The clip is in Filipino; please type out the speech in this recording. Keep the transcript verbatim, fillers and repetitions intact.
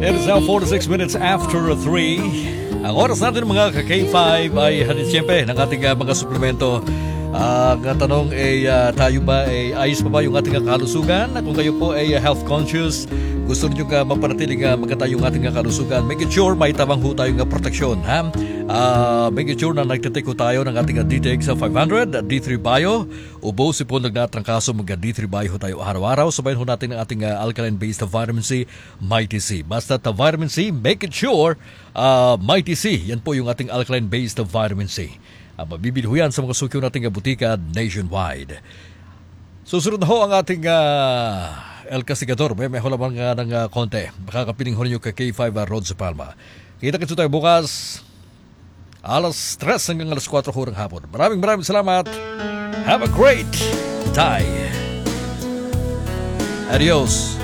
It is now forty-six minutes after three. Ang oras natin mga ka-K five ay hatid siyempre ng ating uh, mga suplemento. Ang uh, tanong ay uh, tayo ba ay ayos pa ba yung ating kalusugan? Kung kayo po ay uh, health conscious, gusto niyo uh, mapanatiling uh, maganda yung ating kalusugan, make it sure may tabang ho tayong uh, proteksyon. Ha? Uh, make it sure na nagtitake ho tayo ng ating uh, D T X five hundred, D three Bio. Ubo si po nagnatrangkaso mag D three Bio ho tayo araw-araw. Sabayin ho natin ang ating uh, alkaline-based vitamin C, Mighty C. Basta uh, vitamin C, make it sure uh, Mighty C. Yan po yung ating alkaline-based vitamin C. Uh, mabibili ho yan sa mga sukyo nating butika nationwide. Susunod na ho ang ating uh, El Castigador. May may ho lamang uh, ng uh, konti. Makakapiling ho ninyo ka K five uh, Road sa Palma. Kita-kita tayo bukas alas tres hanggang alas kwatro ho ng hapon. Maraming maraming salamat. Have a great day. Adios.